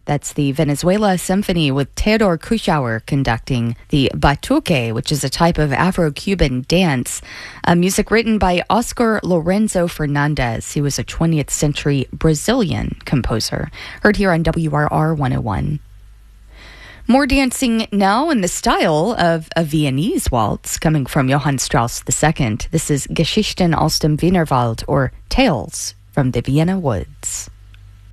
That's the Venezuela Symphony with Theodore Kuschauer conducting the batuque, which is a type of Afro-Cuban dance. Music written by Oscar Lorenzo Fernandez. He was a 20th century Brazilian composer. Heard here on WRR 101. More dancing now in the style of a Viennese waltz coming from Johann Strauss II. This is Geschichten aus dem Wienerwald, or Tales from the Vienna Woods.